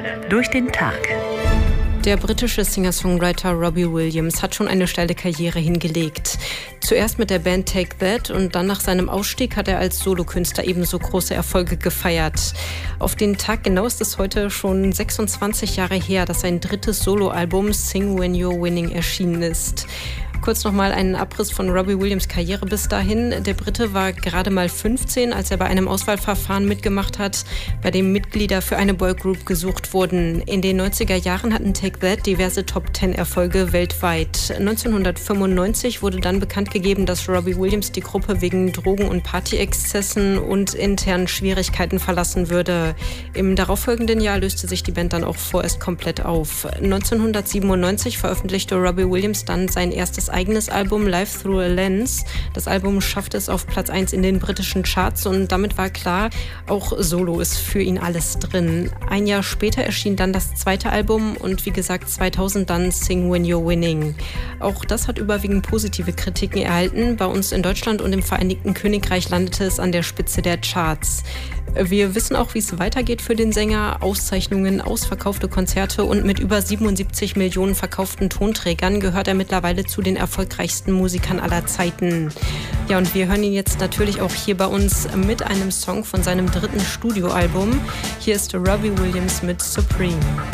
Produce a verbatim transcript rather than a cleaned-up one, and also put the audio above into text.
durch den Tag. Der britische Singer-Songwriter Robbie Williams hat schon eine steile Karriere hingelegt. Zuerst mit der Band Take That und dann nach seinem Ausstieg hat er als Solokünstler ebenso große Erfolge gefeiert. Auf den Tag genau ist es heute schon sechsundzwanzig Jahre her, dass sein drittes Soloalbum Sing When You're Winning erschienen ist. Kurz nochmal einen Abriss von Robbie Williams' Karriere bis dahin. Der Brite war gerade mal fünfzehn, als er bei einem Auswahlverfahren mitgemacht hat, bei dem Mitglieder für eine Boygroup gesucht wurden. In den neunziger Jahren hatten Take That diverse Top-Ten-Erfolge weltweit. neunzehnhundertfünfundneunzig wurde dann bekannt gegeben, dass Robbie Williams die Gruppe wegen Drogen- und Partyexzessen und internen Schwierigkeiten verlassen würde. Im darauffolgenden Jahr löste sich die Band dann auch vorerst komplett auf. neunzehnhundertsiebenundneunzig veröffentlichte Robbie Williams dann sein erstes eigenes Album Life Through a Lens. Das Album schaffte es auf Platz eins in den britischen Charts und damit war klar, auch Solo ist für ihn alles drin. Ein Jahr später erschien dann das zweite Album und wie gesagt zweitausend dann Sing When You're Winning. Auch das hat überwiegend positive Kritiken erhalten. Bei uns in Deutschland und im Vereinigten Königreich landete es an der Spitze der Charts. Wir wissen auch, wie es weitergeht für den Sänger. Auszeichnungen, ausverkaufte Konzerte und mit über siebenundsiebzig Millionen verkauften Tonträgern gehört er mittlerweile zu den erfolgreichsten Musikern aller Zeiten. Ja, und wir hören ihn jetzt natürlich auch hier bei uns mit einem Song von seinem dritten Studioalbum. Hier ist Robbie Williams mit Supreme.